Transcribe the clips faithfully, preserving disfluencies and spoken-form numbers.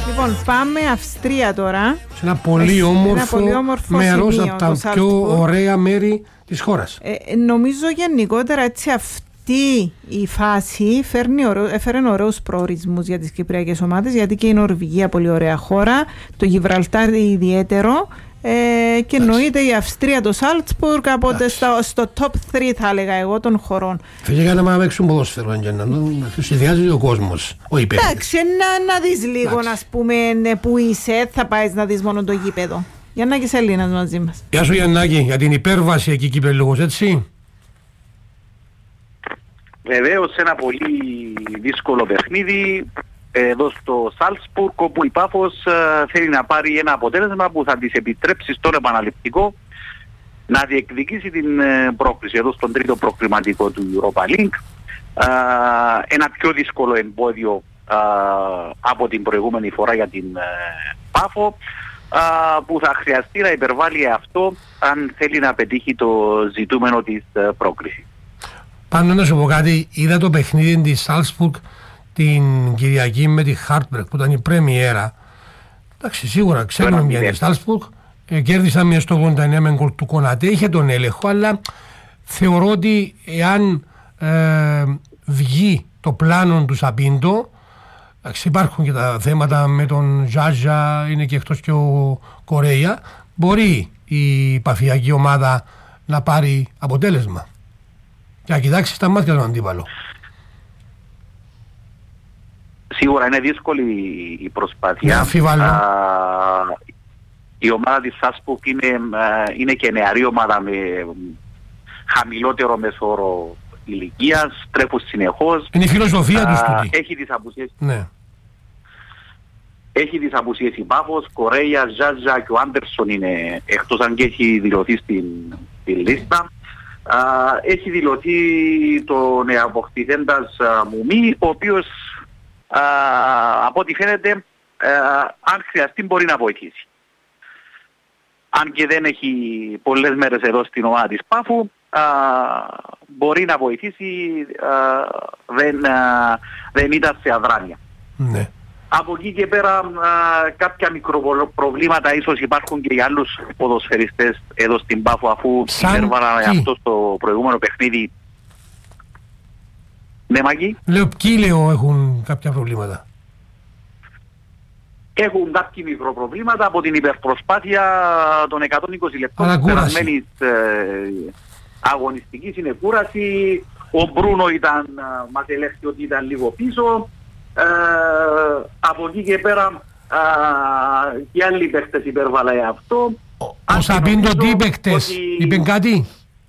Λοιπόν, πάμε Αυστρία τώρα. Σε ένα πολύ όμορφο, ένα πολύ όμορφο μέρος σημείο, από τα πιο Salzburg. ωραία μέρη της χώρας. Ε, νομίζω γενικότερα έτσι αυτή η φάση φέρνει ωραίο, έφερε ωραίους προορισμούς για τις κυπριακές ομάδες, γιατί και η Νορβηγία πολύ ωραία χώρα, το Γιβραλτάρι ιδιαίτερο, ε, και εννοείται η Αυστρία, το Σάλτσμπουργκ, οπότε στο, στο top τρία θα έλεγα εγώ των χωρών. Φυσικά να παίξουν ποδόσφαιρο, να τους συνδυάζει ο κόσμος, ο υπεύθυνος. Εντάξει, να, να δεις λίγο, να πούμε, που είσαι, θα πάεις να δεις μόνο το γήπεδο. Γιαννάκης Ελλήνας μαζί μας. Γεια σου Γιαννάκη, για την υπέρβαση εκεί κυπελλούγος, έτσι. Βεβαίως ένα πολύ δύσκολο παιχνίδι εδώ στο Σάλτσμπουργκ, όπου η Πάφος ε, θέλει να πάρει ένα αποτέλεσμα που θα της επιτρέψει στον επαναληπτικό να διεκδικήσει την ε, πρόκριση εδώ στον τρίτο προκριματικό του Europa League. Ε, ένα πιο δύσκολο εμπόδιο ε, από την προηγούμενη φορά για την ε, Πάφο, ε, που θα χρειαστεί να υπερβάλλει αυτό αν θέλει να πετύχει το ζητούμενο της ε, πρόκρισης. Πάνω να σου πω κάτι, είδα το παιχνίδι της Σάλτσμπουργκ την Κυριακή με τη Χάρτμπεργκ που ήταν η πρέμιέρα. Εντάξει, σίγουρα ξέρουμε μια τη Σάλτσμπουργκ. Ε, κέρδισαν μια στο ογδόντα εννέα με γκολ του Κονατέ, είχε τον έλεγχο, αλλά θεωρώ ότι εάν ε, βγει το πλάνο του Σαπίντο, εντάξει, υπάρχουν και τα θέματα με τον Ζάζα, είναι και εκτός και ο Κορέια, μπορεί η παφιακή ομάδα να πάρει αποτέλεσμα. Και να κοιτάξει στα μάτια τον αντίπαλο. Σίγουρα είναι δύσκολη η προσπάθεια. Ναι, αμφιβάλλω. Α, η ομάδα της Σάλτσμπουργκ είναι, είναι και νεαρή ομάδα με χαμηλότερο μεσόωρο ηλικίας, τρέχουν συνεχώς. Είναι η φιλοσοφία τους τούτη. Έχει τις απουσίες. Ναι. Έχει τις απουσίες η Πάφος, Κορέια, Ζάζα και ο Άντερσον είναι εκτός, αν και έχει δηλωθεί στην, στην λίστα. Uh, έχει δηλωθεί το νεαποκτηθέντας uh, Μουμί, ο οποίος uh, από ό,τι φαίνεται uh, αν χρειαστεί μπορεί να βοηθήσει. Αν και δεν έχει πολλές μέρες εδώ στην ομάδα της Πάφου, uh, μπορεί να βοηθήσει, uh, δεν, uh, δεν ήταν σε αδράνεια. Ναι. Από εκεί και πέρα α, κάποια μικροπροβλήματα ίσως υπάρχουν και για άλλους ποδοσφαιριστές εδώ στην Πάφο, αφού υπέρβαλαν αυτό στο προηγούμενο παιχνίδι. Ναι, Μάκη. Λέω ποιοι λέω έχουν κάποια προβλήματα. Έχουν κάποια μικροπροβλήματα από την υπερπροσπάθεια των εκατόν είκοσι λεπτών περασμένης ε, αγωνιστικής. Είναι κούραση. Ο Μπρούνο ήταν, μας ελέγχει ότι ήταν λίγο πίσω. Uh, από εκεί και πέρα uh, και άλλοι παίχτες υπέρβαλε αυτό. Ο, ο Σαπίντο τι παίχτες, ότι... είπε κάτι?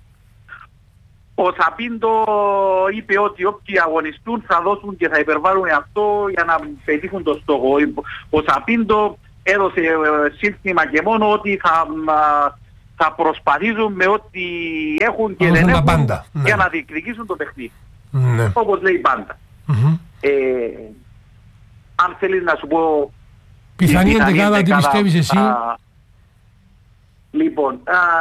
Ο Σαπίντο είπε ότι όποιοι αγωνιστούν θα δώσουν και θα υπερβάλλουν αυτό για να πετύχουν το στόχο. Ο Σαπίντο έδωσε σύνθημα και μόνο ότι θα, θα προσπαθήσουν με ό,τι έχουν και δεν έχουν πάντα, ναι. για να διεκδικήσουν το παιχνίδι. Ναι. Όπως λέει πάντα. Mm-hmm. Ε, αν θέλεις να σου πω πιθανή εντεκάδα, τι πιστεύεις εσύ? Α, λοιπόν,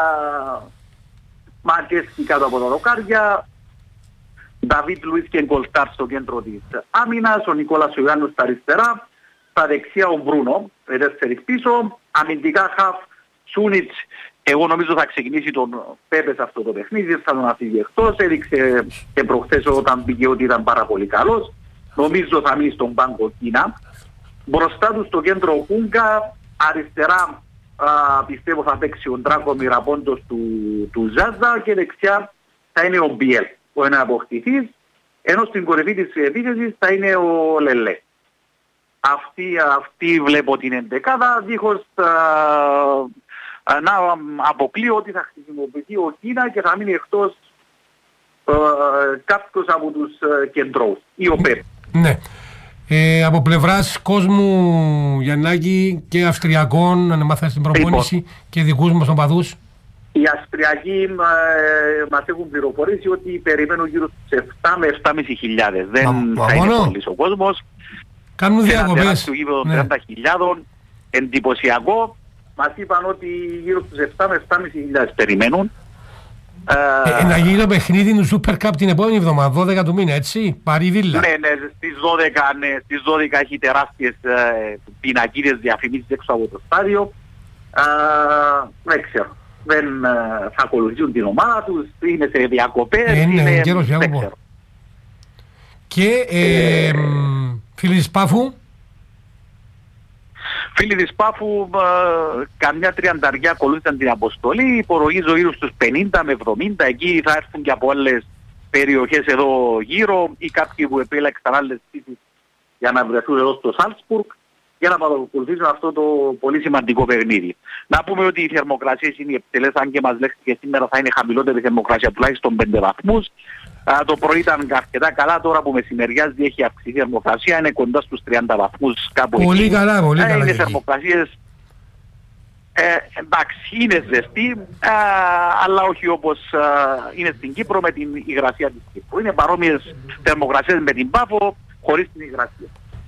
Μαρκέσκι κάτω από τα δοκάρια, Νταβίτ Λουίς και Γκολτάρ στο κέντρο της άμυνας, ο Νικόλας Ιωάννου στα αριστερά, στα δεξιά ο Μπρούνο, τέσσερις πίσω, αμυντικά χαφ Σούνιτς. Εγώ νομίζω θα ξεκινήσει τον Πέπε σε αυτό το παιχνίδι, θα τον αφήσει εκτός, έδειξε και προχθές όταν πήγε ότι ήταν πάρα πολύ καλός. Νομίζω θα μείνει στον πάγκο Κίνα. Μπροστά του στο κέντρο ο Κούγκα, αριστερά α, πιστεύω θα παίξει ο Ντράκο Μιραπόντος του, του Ζάζα και δεξιά θα είναι ο Μπιέλ, ο ένα αποκτηθής, ενώ στην κορυφή της επίθεσης θα είναι ο Λελέ. Αυτή, αυτή βλέπω την εντεκάδα, δίχως α, α, να αποκλείω ότι θα χρησιμοποιηθεί ο Κίνα και θα μείνει εκτός α, κάποιος από τους κεντρώους ή ο Πέπ. Ναι. Ε, από πλευράς κόσμου, Γιαννάκη, και Αυστριακών, να μάθεις την προπόνηση, λοιπόν, και δικούς μας οπαδούς. Οι Αυστριακοί ε, μας έχουν πληροφορήσει ότι περιμένουν γύρω στους επτά με επτά χιλιάδες πεντακόσιες. Δεν μα, θα μα είναι μόνο πολύς ο κόσμος. Κάνουν διακοπές. Ένα τεράστιο γήπεδο τριάντα χιλιάδες, εντυπωσιακό. Μας είπαν ότι γύρω στους επτά με επτά χιλιάδες πεντακόσιες περιμένουν. Ε, ε, να γίνει το παιχνίδι του Super Cup την επόμενη εβδομάδα, δώδεκα του μήνα, έτσι, Παρί Βίλα. Ναι, ναι, στις δώδεκα, ναι, στις δώδεκα έχει τεράστιες ε, πινακίδες διαφημίσεις έξω από το στάδιο. Ε, δεν ξέρω. Δεν ε, θα ακολουθούν την ομάδα τους, είναι σε διακοπές. Ε, ναι, είναι, καιρός, δεν δεν ξέρω. Και ε, ε, φίλοι της Πάφου. Φίλοι της Πάφου, ε, καμιά τριανταριά ακολούθησαν την αποστολή, υπολογίζω γύρω στους πενήντα με εβδομήντα, εκεί θα έρθουν και από άλλες περιοχές εδώ γύρω ή κάποιοι που επέλεξαν άλλες πτήσεις για να βρεθούν εδώ στο Σάλτσμπουργκ για να παρακολουθήσουν αυτό το πολύ σημαντικό παιχνίδι. Να πούμε ότι οι θερμοκρασίες είναι υψηλές, αν και μας λέχθηκε σήμερα θα είναι χαμηλότερη η θερμοκρασία, τουλάχιστον πέντε βαθμούς. Α, το πρωί ήταν αρκετά καλά, τώρα που μεσημεριάζει έχει αυξηθεί η θερμοκρασία, είναι κοντά στους τριάντα βαθμούς κάπου Πολύ εκεί. καλά, πολύ ε, καλά. Είναι θερμοκρασίες, ε, εντάξει, είναι ζεστή, α, αλλά όχι όπως α, είναι στην Κύπρο με την υγρασία της Κύπρου. Είναι παρόμοιες θερμοκρασίες με την Πάφο, χωρίς την υγρασία.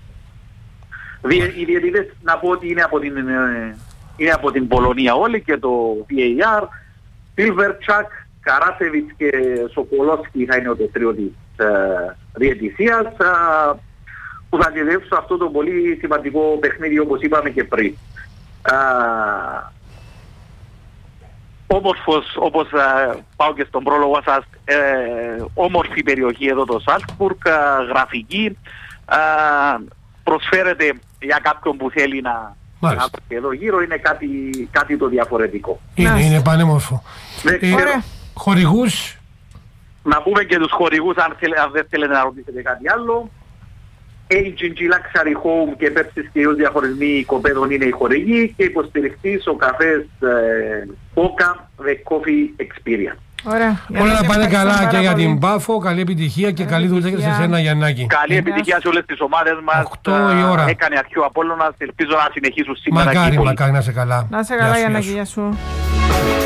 Οι διαιτητές να πω ότι είναι από την, είναι από την Πολωνία όλοι και το βι έι αρ, Σίλβερτσακ, Καράσεβιτς και Σοκολόσκι θα είναι ο τετρίο της ε, διαιτησίας ε, που θα διαιτεύσουν αυτό το πολύ σημαντικό παιχνίδι όπως είπαμε και πριν. Ε, όμορφος, όπως ε, πάω και στον πρόλογο σας, ε, όμορφη περιοχή εδώ το Σάλτσμπουργκ, ε, γραφική, ε, προσφέρεται για κάποιον που θέλει να... Μάλιστα. Εδώ γύρω είναι κάτι, κάτι το διαφορετικό. Είναι, είναι πανέμορφο. Ε, Ωραία. Χορηγούς. Να πούμε και τους χορηγούς αν, θέλ, αν δεν θέλετε να ρωτήσετε κάτι άλλο. έιτς τζι τζι Luxury Home και Pepsi και οι διαχωρισμοί οικοπαίδων είναι οι χορηγοί και υποστηριχτής ο καφές ε, Poca The Coffee Experience. Ωραία. Όλα να πάνε καλά και για πολύ. την Πάφο, καλή επιτυχία και καλή δουλειά και σε σένα Γιαννάκη. Καλή επιτυχία σε όλες τις ομάδες μας. οκτώ η ώρα. Έκανε αρχή ο Απόλλωνας, ελπίζω να συνεχίσουν σήμερα. Μακάρι, και οι μακάρι να σε καλά. Να σε Γεια καλά, σου, γεια Γιαννάκη, σου. γεια σου.